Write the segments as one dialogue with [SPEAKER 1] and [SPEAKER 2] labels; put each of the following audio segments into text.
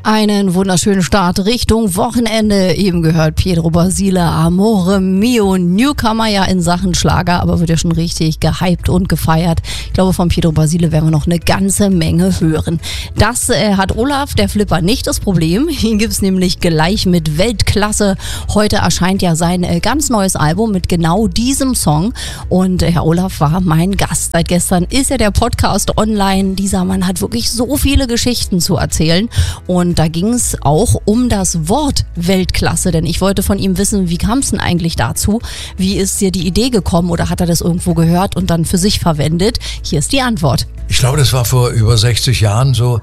[SPEAKER 1] Einen wunderschönen Start Richtung Wochenende. Eben gehört Pietro Basile, Amore Mio, Newcomer ja in Sachen Schlager, aber wird ja schon richtig gehypt und gefeiert. Ich glaube, von Pietro Basile werden wir noch eine ganze Menge hören. Das hat Olaf, der Flipper, nicht das Problem. Ihn gibt's nämlich gleich mit Weltklasse. Heute erscheint ja sein ganz neues Album mit genau diesem Song. Und Herr Olaf war mein Gast. Seit gestern ist ja der Podcast online. Dieser Mann hat wirklich so viele Geschichten zu erzählen. Und da ging es auch um das Wort Weltklasse, denn ich wollte von ihm wissen, wie kam es denn eigentlich dazu? Wie ist dir die Idee gekommen oder hat er das irgendwo gehört und dann für sich verwendet? Hier ist die Antwort.
[SPEAKER 2] Ich glaube, das war vor über 60 Jahren so.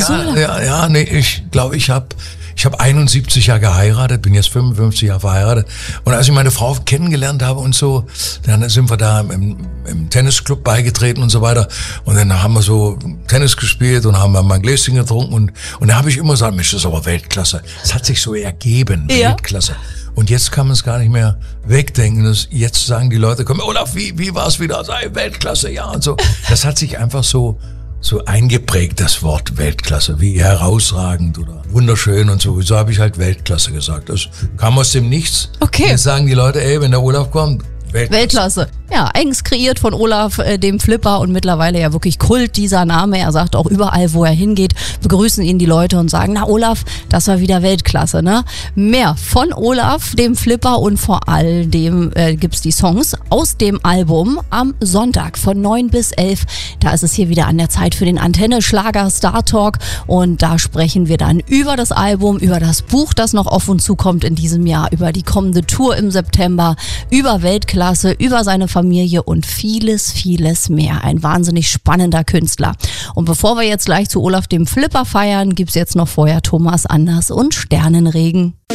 [SPEAKER 2] Ich glaube, ich habe 71 Jahre geheiratet, bin jetzt 55 Jahre verheiratet. Und als ich meine Frau kennengelernt habe und so, dann sind wir da im Tennisclub beigetreten und so weiter. Und dann haben wir so Tennis gespielt und haben mal ein Gläschen getrunken. Und da habe ich immer gesagt, Mensch, das ist aber Weltklasse. Es hat sich so ergeben, ja. Weltklasse. Und jetzt kann man es gar nicht mehr wegdenken. Jetzt sagen die Leute, komm, Olaf, wie war es wieder? Sei Weltklasse, ja und so. Das hat sich einfach so eingeprägt, das Wort Weltklasse, wie herausragend oder wunderschön und so. So habe ich halt Weltklasse gesagt. Das kam aus dem Nichts.
[SPEAKER 1] Okay.
[SPEAKER 2] Jetzt sagen die Leute, ey, wenn der Olaf kommt,
[SPEAKER 1] Weltklasse. Ja, eigens kreiert von Olaf, dem Flipper, und mittlerweile ja wirklich Kult, dieser Name. Er sagt auch überall, wo er hingeht, begrüßen ihn die Leute und sagen, na Olaf, das war wieder Weltklasse, ne? Mehr von Olaf, dem Flipper, und vor allem gibt's die Songs aus dem Album am Sonntag von 9 bis 11. Da ist es hier wieder an der Zeit für den Antenne Schlager Star Talk, und da sprechen wir dann über das Album, über das Buch, das noch auf uns zukommt in diesem Jahr, über die kommende Tour im September, über Weltklasse, über seine Familie und vieles, vieles mehr. Ein wahnsinnig spannender Künstler. Und bevor wir jetzt gleich zu Olaf dem Flipper feiern, gibt's jetzt noch vorher Thomas Anders und Sternenregen.